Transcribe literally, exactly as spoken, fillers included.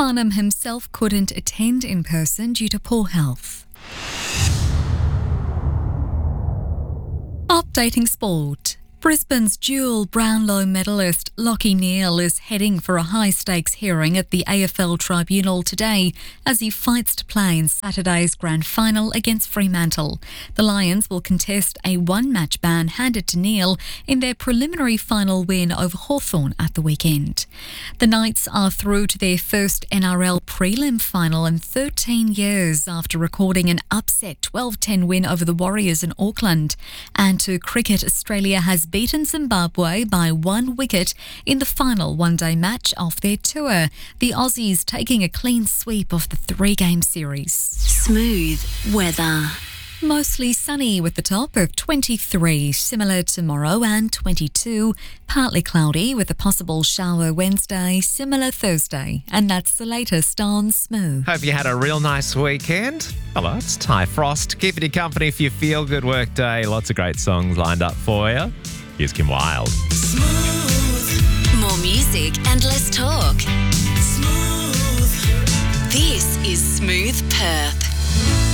Farnham himself couldn't attend in person due to poor health. Updating sport. Brisbane's dual Brownlow medalist Lachie Neale is heading for a high-stakes hearing at the A F L Tribunal today as he fights to play in Saturday's grand final against Fremantle. The Lions will contest a one-match ban handed to Neale in their preliminary final win over Hawthorn at the weekend. The Knights are through to their first N R L prelim final in thirteen years after recording an upset twelve ten win over the Warriors in Auckland. And to cricket, Australia has beaten Zimbabwe by one wicket in the final one-day match of their tour. The Aussies taking a clean sweep of the three-game series. Smooth weather. Mostly sunny with the top of twenty-three, similar tomorrow, and twenty-two. Partly cloudy with a possible shower Wednesday, similar Thursday. And that's the latest on Smooth. Hope you had a real nice weekend. Hello, it's Ty Frost, keeping you company for your feel-good work day. Lots of great songs lined up for you. Here's Kim Wilde. Smooth. More music and less talk. Smooth. This is Smooth Perth.